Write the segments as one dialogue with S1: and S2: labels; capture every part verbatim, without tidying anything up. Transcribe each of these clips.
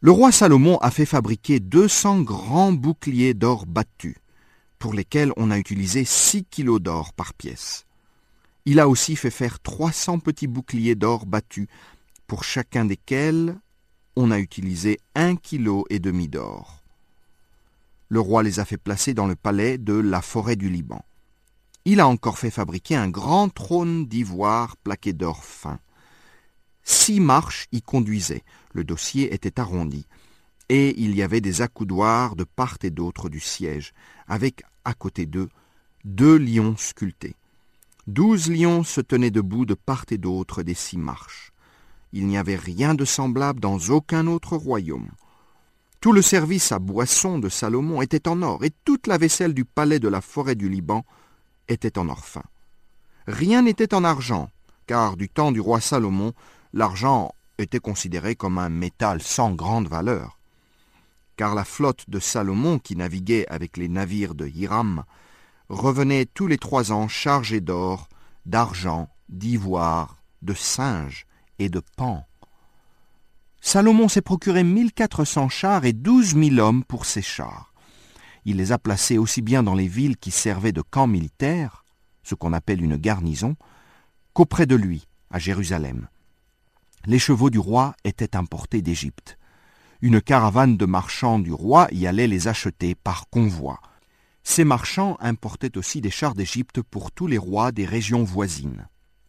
S1: Le roi Salomon a fait fabriquer deux cents grands boucliers d'or battu, pour lesquels on a utilisé six kilos d'or par pièce. Il a aussi fait faire trois cents petits boucliers d'or battus, pour chacun desquels on a utilisé un kilo et demi d'or. Le roi les a fait placer dans le palais de la forêt du Liban. Il a encore fait fabriquer un grand trône d'ivoire plaqué d'or fin. Six marches y conduisaient, le dossier était arrondi, et il y avait des accoudoirs de part et d'autre du siège, avec à côté d'eux deux lions sculptés. Douze lions se tenaient debout de part et d'autre des six marches. Il n'y avait rien de semblable dans aucun autre royaume. Tout le service à boissons de Salomon était en or, et toute la vaisselle du palais de la forêt du Liban était en or fin. Rien n'était en argent, car du temps du roi Salomon, l'argent était considéré comme un métal sans grande valeur. Car la flotte de Salomon, qui naviguait avec les navires de Hiram, revenait tous les trois ans chargée d'or, d'argent, d'ivoire, de singes et de paons. Salomon s'est procuré mille quatre cents chars et douze mille hommes pour ces chars. Il les a placés aussi bien dans les villes qui servaient de camp militaire, ce qu'on appelle une garnison, qu'auprès de lui, à Jérusalem. Les chevaux du roi étaient importés d'Égypte. Une caravane de marchands du roi y allait les acheter par convoi. Ces marchands importaient aussi des chars d'Égypte pour tous les rois des régions voisines.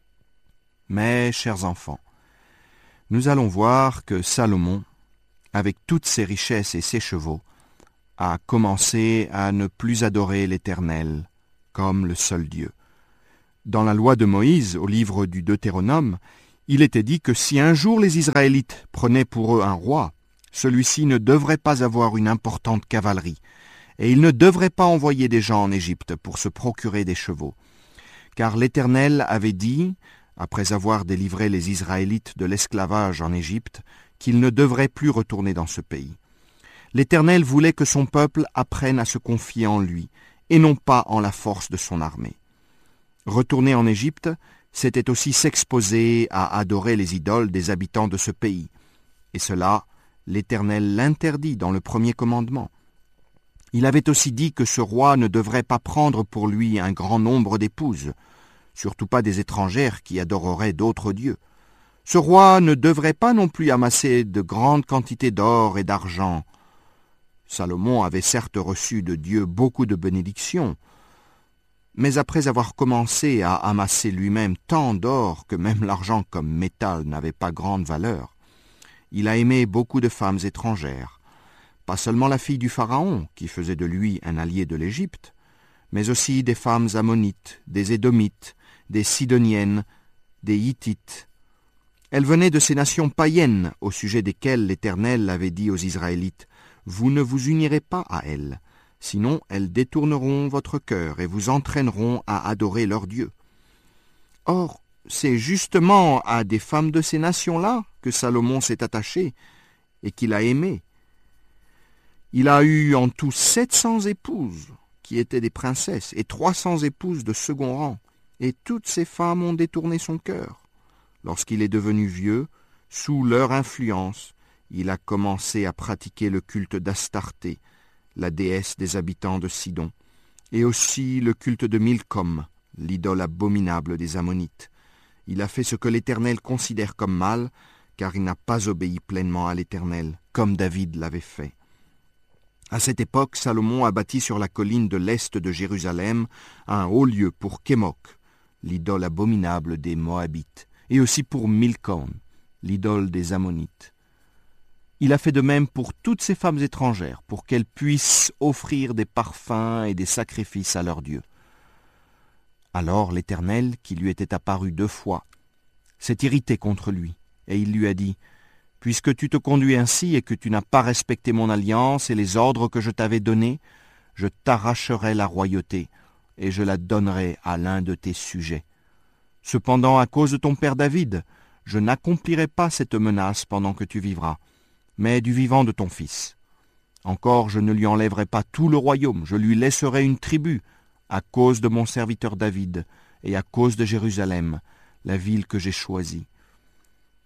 S1: Mais, chers enfants, nous allons voir que Salomon, avec toutes ses richesses et ses chevaux, a commencé à ne plus adorer l'Éternel comme le seul Dieu. Dans la loi de Moïse, au livre du Deutéronome, il était dit que si un jour les Israélites prenaient pour eux un roi, celui-ci ne devrait pas avoir une importante cavalerie, et il ne devrait pas envoyer des gens en Égypte pour se procurer des chevaux. Car l'Éternel avait dit, après avoir délivré les Israélites de l'esclavage en Égypte, qu'ils ne devraient plus retourner dans ce pays. L'Éternel voulait que son peuple apprenne à se confier en lui, et non pas en la force de son armée. Retourner en Égypte, c'était aussi s'exposer à adorer les idoles des habitants de ce pays. Et cela, l'Éternel l'interdit dans le premier commandement. Il avait aussi dit que ce roi ne devrait pas prendre pour lui un grand nombre d'épouses, surtout pas des étrangères qui adoreraient d'autres dieux. Ce roi ne devrait pas non plus amasser de grandes quantités d'or et d'argent. Salomon avait certes reçu de Dieu beaucoup de bénédictions, mais après avoir commencé à amasser lui-même tant d'or que même l'argent comme métal n'avait pas grande valeur, il a aimé beaucoup de femmes étrangères, pas seulement la fille du Pharaon, qui faisait de lui un allié de l'Égypte, mais aussi des femmes ammonites, des édomites, des sidoniennes, des hittites. Elles venaient de ces nations païennes au sujet desquelles l'Éternel avait dit aux Israélites « Vous ne vous unirez pas à elles, sinon elles détourneront votre cœur et vous entraîneront à adorer leurs dieux. » Or, c'est justement à des femmes de ces nations-là que Salomon s'est attaché et qu'il a aimé. Il a eu en tout sept cents épouses, qui étaient des princesses, et trois cents épouses de second rang, et toutes ces femmes ont détourné son cœur. Lorsqu'il est devenu vieux, sous leur influence, il a commencé à pratiquer le culte d'Astarté, la déesse des habitants de Sidon, et aussi le culte de Milcom, l'idole abominable des Ammonites. Il a fait ce que l'Éternel considère comme mal, car il n'a pas obéi pleinement à l'Éternel, comme David l'avait fait. À cette époque, Salomon a bâti sur la colline de l'est de Jérusalem un haut lieu pour Kémoc, l'idole abominable des Moabites, et aussi pour Milcom, l'idole des Ammonites. Il a fait de même pour toutes ces femmes étrangères, pour qu'elles puissent offrir des parfums et des sacrifices à leurs dieux. Alors l'Éternel, qui lui était apparu deux fois, s'est irrité contre lui, et il lui a dit « Puisque tu te conduis ainsi et que tu n'as pas respecté mon alliance et les ordres que je t'avais donnés, je t'arracherai la royauté, et je la donnerai à l'un de tes sujets. Cependant, à cause de ton père David, je n'accomplirai pas cette menace pendant que tu vivras, mais du vivant de ton fils. Encore, je ne lui enlèverai pas tout le royaume, je lui laisserai une tribu, à cause de mon serviteur David, et à cause de Jérusalem, la ville que j'ai choisie.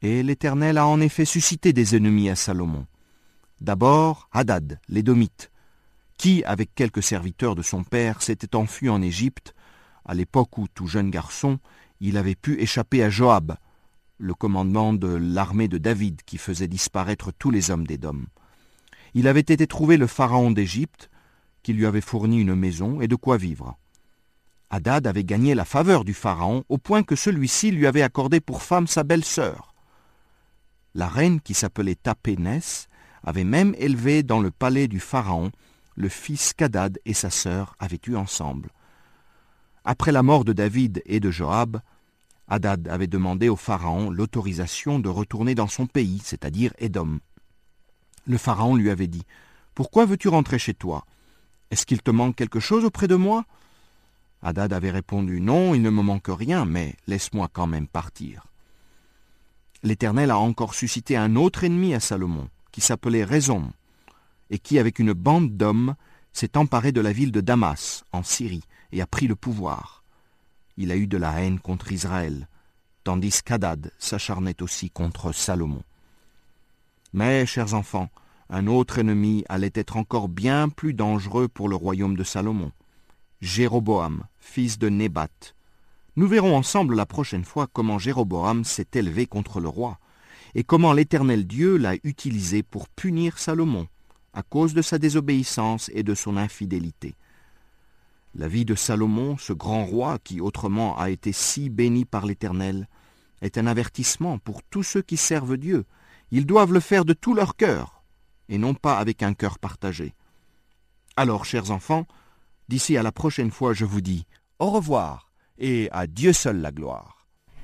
S1: Et l'Éternel a en effet suscité des ennemis à Salomon. D'abord, Hadad, l'Édomite, qui, avec quelques serviteurs de son père, s'était enfui en Égypte, à l'époque où, tout jeune garçon, il avait pu échapper à Joab, le commandement de l'armée de David qui faisait disparaître tous les hommes d'Édom. Il avait été trouvé le pharaon d'Égypte, qui lui avait fourni une maison et de quoi vivre. Hadad avait gagné la faveur du pharaon au point que celui-ci lui avait accordé pour femme sa belle-sœur. La reine, qui s'appelait Tapénès, avait même élevé dans le palais du pharaon le fils qu'Hadad et sa sœur avaient eu ensemble. Après la mort de David et de Joab, Hadad avait demandé au pharaon l'autorisation de retourner dans son pays, c'est-à-dire Édom. Le pharaon lui avait dit « Pourquoi veux-tu rentrer chez toi? Est-ce qu'il te manque quelque chose auprès de moi ?» Hadad avait répondu « Non, il ne me manque rien, mais laisse-moi quand même partir. » L'Éternel a encore suscité un autre ennemi à Salomon, qui s'appelait Rezon, et qui, avec une bande d'hommes, s'est emparé de la ville de Damas, en Syrie, et a pris le pouvoir. Il a eu de la haine contre Israël, tandis qu'Hadad s'acharnait aussi contre Salomon. Mais, chers enfants, un autre ennemi allait être encore bien plus dangereux pour le royaume de Salomon, Jéroboam, fils de Nébat. Nous verrons ensemble la prochaine fois comment Jéroboam s'est élevé contre le roi, et comment l'Éternel Dieu l'a utilisé pour punir Salomon, à cause de sa désobéissance et de son infidélité. La vie de Salomon, ce grand roi qui autrement a été si béni par l'Éternel, est un avertissement pour tous ceux qui servent Dieu. Ils doivent le faire de tout leur cœur, et non pas avec un cœur partagé. Alors, chers enfants, d'ici à la prochaine fois, je vous dis au revoir, et à Dieu seul la gloire.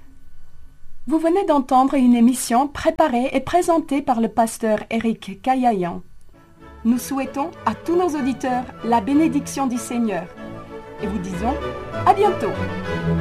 S2: Vous venez d'entendre une émission préparée et présentée par le pasteur Éric Caillayan. Nous souhaitons à tous nos auditeurs la bénédiction du Seigneur et vous disons à bientôt.